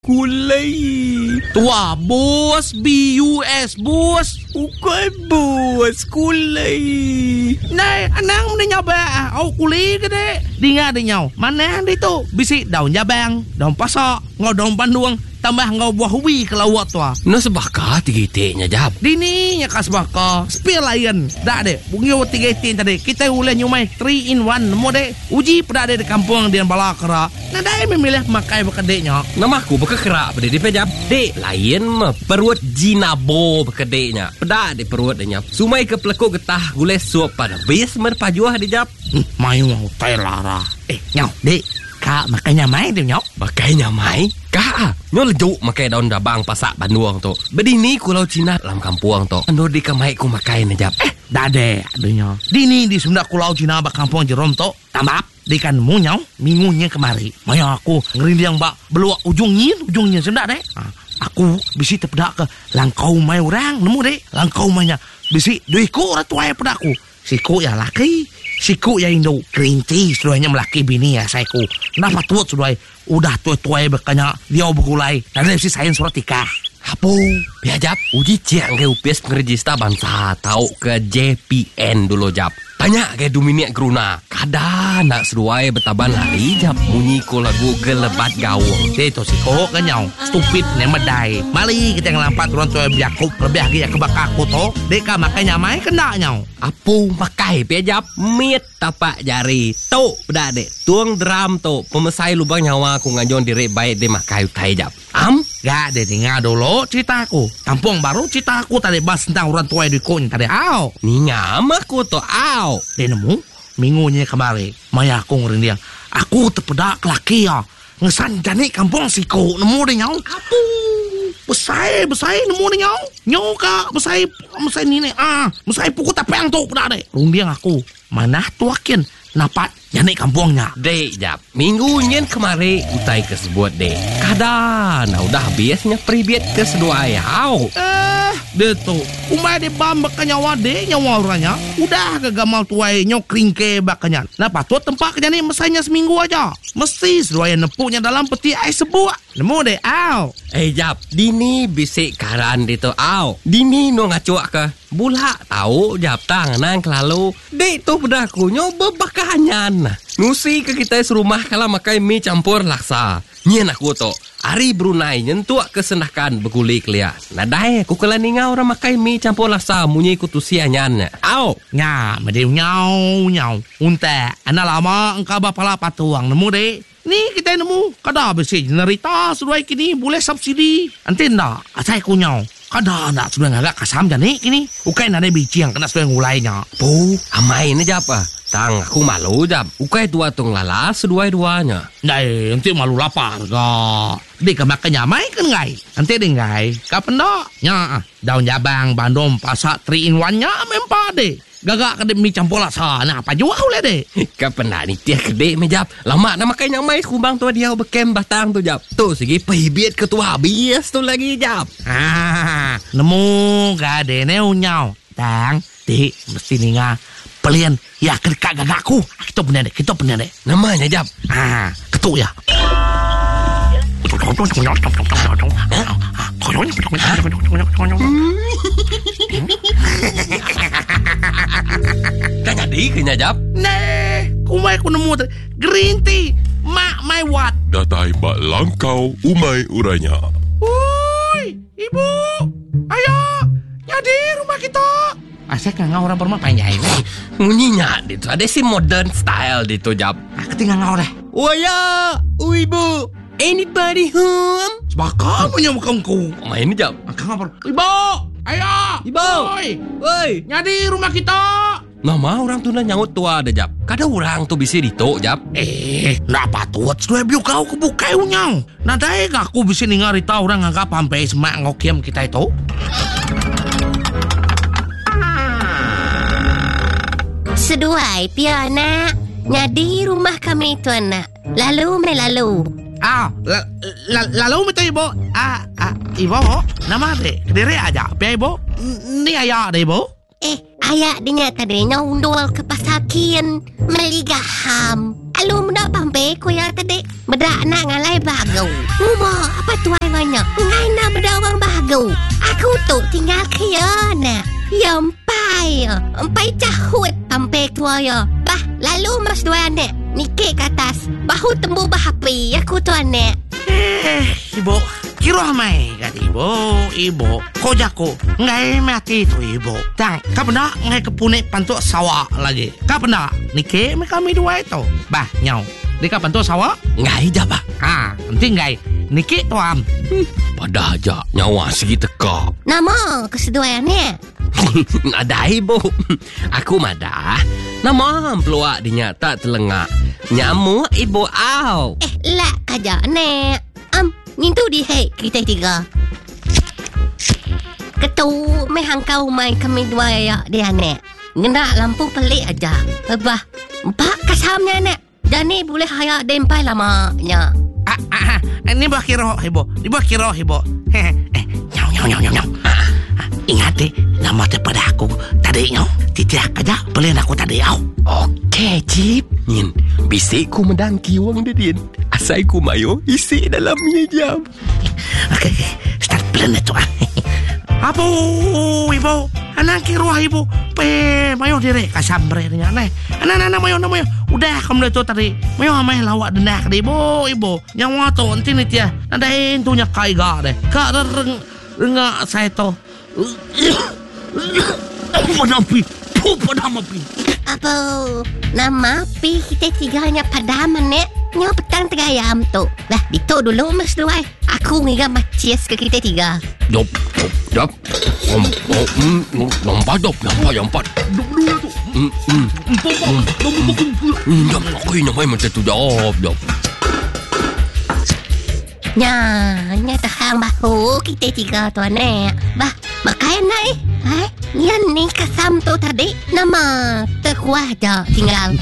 Kulay. Tua, bos. B-U-S, bos. Bukan bos, kulay. Này, anang mo ninyo ba? Au kuli ka de. Di nga din nyaw. Manang dito. Bisi daun jabang, daun pasak, ngau daun panduang, tambah ngau buah huwi kelawat tua. No sebaka tiga-tiganya jap. Dini nya kas baka. Spill layan. Dak de. Bungyo 3 tadi. Kita uleh nyumai 3 in 1. Nemu de. Uji pada de kampung dian balakara. Nah dai memilih makai bekadeknya. Namaku berkerak pada dia jap. Dek lain mah perut jinabo berkedeknya. Pedak de perut dia. Sumai ke pelekuk getah gulai suap pada bis merpajuah dia jap. Mai mau tai lara. Nyau, dek. Kak makanya mai dia nyau. Makanya mai? Kak, nyo lejuk makai daun dabang pasak Banduang tu. Bedini kulau Cina dalam kampung tu. Ando di kamai ku makai na jap. Dade adanya. Dini di Sunda kulau Cina bak kampung Jerom tu. Tambap dikan munyau minggunya kemari. Maya aku ngerindang bak beluak ujungnya Sunda deh. Aku bisi terpedak ke langkau mai orang nemu deh. Langkau mainnya bisi duiku orang tuai pedakku. Siku ya laki, siku ya Indo. Kerinci sudahnya melaki bini ya saiku. Kenapa tuat sudah udah tuai bekanya dia bergulai. Dan dari si sains surat tikah. Apa? Biar jap, uji ciang ke UPS pengerjista bangsa tahu ke JPN dulu jap. Tanya ke Dominic Gruna. Kada nak seruai betaban lari jap. Bunyi ko lagu gelebat gawang. Itu sih kok kenyau. Stupid ni medai. Mali kita ngelampat orang tua biakuk. Lebih lagi aku bakaku tu. Deka makanya mai kena nyau. Apa makai biar jap. Mit tapak jari. Tu bedak dek. Tuang drum tu. Pemesai lubang nyawa aku ngajon diri baik dia makai utai jap. Gak deh tinggal dulu cerita aku. Kampung baru cerita aku tadi bahas tentang orang tua di koin tadi. Ni ngam aku tu Dia nemu minggunya kemari. Maya aku ngerindang. Aku terpedak laki ya. Ngesan jani kampung siku. Nemu dia nyau. Apa? Besai nemu dia nyau. Nyau kak. Besai ni. Besai pukul tapang tu pedak deh. Rundiang aku. Mana tuakin. Napat jani kampungnya. Dek jap. Minggu nyen kemari utai kesebut dek. Kada. Nah udah biasanya pribit kesedua ayau. Dia tu umai dia bam bakanya wade nyawa orangnya. Udah kegamal tuai nyokring ke bakanya. Nah patut tempat kerja ni mesainya seminggu aja. Mesti seluaya nepuknya dalam peti ais sebuah. Nemu deh jap. Dini bisik karan dia tu Dini no ngacuak ke. Bulak tahu jap tangan kelalu. Dek tu pedaku nyoba bakahanyan. Nusi ke kita serumah kalau makai mie campur laksa. Nyen aku tu. Hari Brunei nyentuak kesendakan berguli kelia. Nadai aku kala ningau orang makai mie campur laksa munyi ku tusianyan. Nya, medi nyau. Unte, ana lama engkau bapala patuang nemu deh. Ni kita nemu. Kada besi generita sudah kini boleh subsidi. Antin dah, asai ku nyau. Kada nak sudah ngagak kasam jani kini. Ukai nade biji yang kena sudah ngulainya. Po, amai ni japa? Tang aku malu jap. Ukai tua tung lala sedua-duanya. Dai, nanti malu lapar ga. Di ke makanya mai kan ngai. Nanti deh ngai. Kapan dak? Nya, daun jabang, bandom, pasak 3 in 1-nya mempa deh. Gagak kedai mie campur laksa. Nah, apa jual boleh deh. Kapan nak ni tiap kedai me jap. Lama nak makan yang mai kumbang tu dia bekem batang tu jap. Tu segi pehibit ketua habis tu lagi jap. Nemu gade ne unyau. Tang, di mesti ninga. Pelian ya kerja gagakku. Kita benar deh. Namanya jap. Ketuk ya. Kan jadi kena jap. Nih, kumai ku nemu green tea. Mak mai wat. Datai bak langkau umai uranya. Woi, ibu. Ayo, jadi rumah kita. Asal kan orang bermah panjang ini. Munyinya itu ada si modern style itu jap. Ketinggal ngau deh. Waya, ibu. Anybody home? Sebaka punya mukangku. Main ni jap. Kang apa? Ibu, ayo. Ibu. Woi. Jadi rumah kita. Nama orang tu nak nyaut tua ada jap. Kada orang tu bisa ditok jap. Nak patut sudah biu kau kebukai unyang. Nadai aku bisa dengar cerita orang anggap sampai semak ngokiem kita itu. Seduai piana. Jadi rumah kami itu anak. Lalu. Lalu minta ibu. Ibu, nama deh. Kediri aja. Biar ibu. Ni ayah deh ibu. Ayah dengar tadinya undul ke pasakin. Meligaham. lalu muda pampe ku ya tadi. Bedak nak ngalai bagu. Ngumah apa tuai banyak. Ngai nak bedak orang bagu. Aku tu tinggal kaya nak. Empai cahut pampe tua ya. Bah, lalu mas dua anak. Nikik ke atas. Bahu tembu bahapi. Aku tu anak. Ibu, kira mai kat ibu. Kau jago, ngai mati tu ibu. Tang, kau pernah ngai kepunek pantuk sawah lagi. Kau pernah nikah me kami dua itu. Bah, nyau. Di kau pantuk sawah? Ngai je bah. Nanti ngai nikah tuam. Pada aja nyawa segi teka. Nama kesedua anak. Ada ibu. Aku madah. Nama peluak dinyata telengak. Nyamuk ibu au. Lak kaja anak. Nintu di hei kita tiga. Ketu mehang kau main kami dua ya dia anak. Ngenak lampu pelik aja. Bah, empat kasamnya anak. Dan ni boleh hayak dempai lamanya. Ini bah kira ibu. Ini bah kira ibu. Nyau. Ingat deh, nama daripada aku tadi nyau. Tidak aja, beliin aku tadi au. Okey, Cip. Nin, bisikku mendangki wang dia, Din. Asaiku mayo isi dalamnya jam. Okey. Start plan itu. Apa, ibu? Anak kira ibu. Mayo dire kasambre nya neh. Anak mayo. Udah kamu itu tadi. Mayo amai lawak dendak deh, ibu. Nyawa tu nanti ni dia. Nadain tu nya kai ga deh. Ka renga saya tu. Padam api. Apa? Nama api kita tiganya padam anak. Nyawa petang tegayam tu. Lah, itu dulu mas dua. Aku ngiga macias ke kita tiga. Jop. Nampak. Empat Aku nampak macam tu jawab. Nya tahang bahu kita tiga tu anak. Bah, makain naik. Yan ni kasam tu tadi. Nama terkuah je tinggal.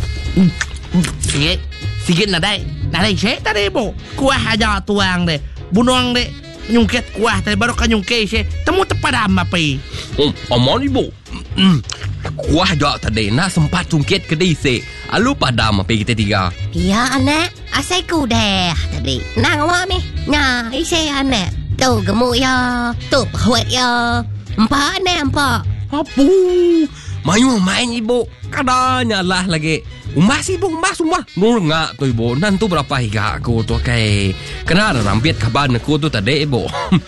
Sikit nadai saya tadi ibu. Kuah aja tuang deh. Bunuang deh. Nyungket kuah tadi baru kan nyungket saya. Temu tepadam api. Aman ibu. Kuah jauh tadi nak sempat cungkit ke disi. Alu padam api kita tiga. Ya anak. Asai ku deh tadi. Nang awak ni. Nya isi anak. Tu gemuk ya. Tu perut ya. Empat anak. Apa? Mayu main ibu. Kadanya lah lagi. Umbas ibu. Nurngak tu ibu. Nantu berapa higa aku tu kai. Kena ada rampit kaban aku tu tadi ibu.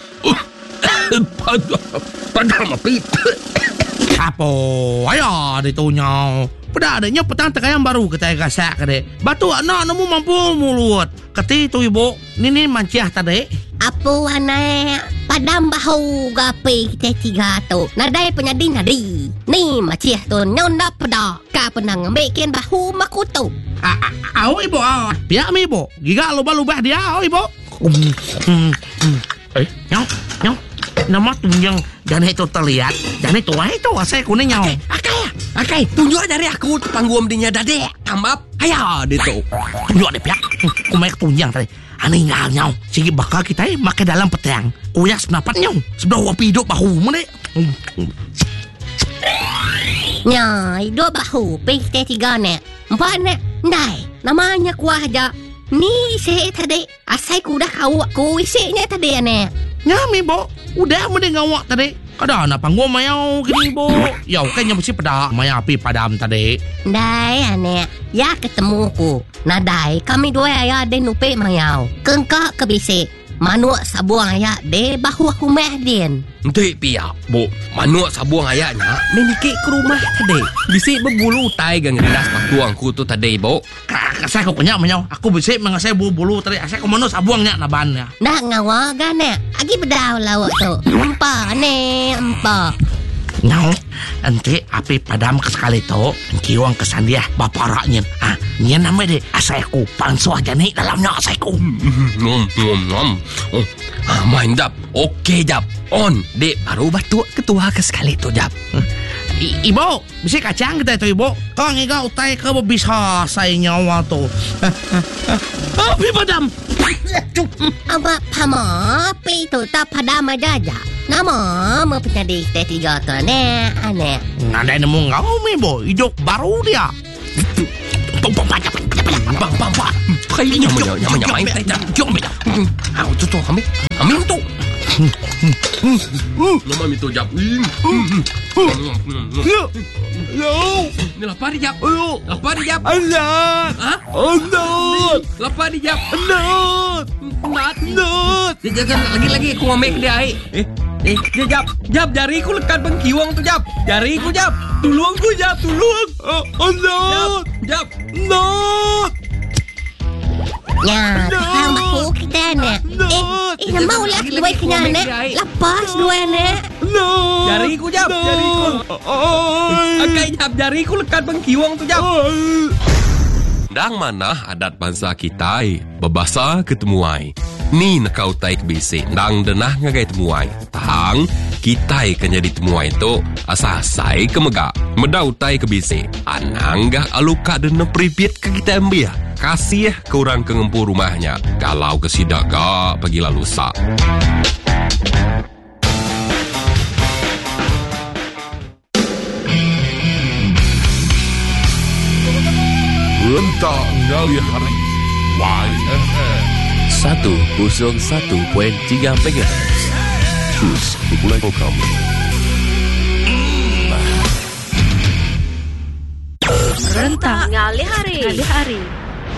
Padam api. Apa? Ayah ditunya. Pada adanya petang tekayang baru kita gasak kade. Batu anak namu mampu mulut. Kati tu ibu. Nini manciah tadi. Apa anak? Padam bahu gapi kita tiga tu. Nadai penyadin nadi. Ni macih tu nyonda pada. Ka penang ambilkan bahu makutu. Au ibu. Biar mi ibu. Giga lubah-lubah dia au ibu. Nyau. Nama tunjang dan itu terlihat. Dan itu saya kuning nyau. Akai, tunjuk dari aku panggung dinya dade. Ambap. Ayah dia tu. Tunjuk deh pihak. Ku main tunjang tadi. Aneh nyau. Sigi bakal kita makan dalam petang. Kuyak senapat nyau. Sebelah wapi hidup bahu mana? Nya, hidup bahu pergi kita tiga nak. Empat nak. Ndai, namanya kuah aja. Ni isi tadi. Asai ku dah kau aku isinya tadi anak. Nyami bo. Udah mending ngawak tadi. Kada nak panggung mayau gini bo. Ya kayaknya mesti pada maya api padam tadi. Ndai anak. Ya ketemu ku. Nadai kami dua ayah de nupe mayau. Kengkak kebisik. Manuk sabuang ayah de bahu humeh din. Nanti pihak, bu. Manuk sabuang ayahnya menikik ke rumah tadi. Bisik berbulu tai gang rendas paktuangku tu tadi, bu. Saya kau punya menyau. Aku bisik mengasai bulu tadi. Saya kau manuk sabuangnya nabannya. Dah ngawak anak. Agi bedau lawak tu. Empa Nyau, nanti api padam ke sekali tu. Kiwang kesan dia baparaknya. Ni nama dia asaiku. Pansuah jani dalamnya asaiku. Main jap. Okey jap. On. Dek baru batuk ketua ke sekali tu jap. Ibu, bisa kacang kita itu ibu. Kau ngiga utai ke bisa saya nyawa tu. Api padam. Apa pama api tu tak padam aja. Nama mempunyai kita tiga tu anak. Ada nemu ngau ibu. Hidup baru dia. Bang. Kayaknya main tak. Jom. Tu ambil tu. Lama itu jap. Ni lapar dia jap. Alat. Ha? Alat. Lapar dia jap. Alat. Jangan lagi aku ambil dia air. Jap, jariku lekat bengkiwang tu jap. Jariku jap. Tolong. Alat. Jap. Alat. Ya, faham aku kita nak. Nak mau lah kedua kena nak. Lepas dua nak. Jariku jap. Akai jap, jariku lekat bengkiwang tu jap. Dang mana adat bangsa kita bebasa ketemuai. Ni nakau tai kebisik. Dang denah ngagai temuai. Tahang kita kan jadi temuai tu asasai kemegak. Medau tai kebisik. Anang gah aluka dan nepribit ke kita ambil. Kasih ke orang kengempur rumahnya. Kalau kesidak gak pergi lalu sak. Rentak ngali hari YFM 101.3 MHz. Terus berpulai kamu. Rentak ngali hari.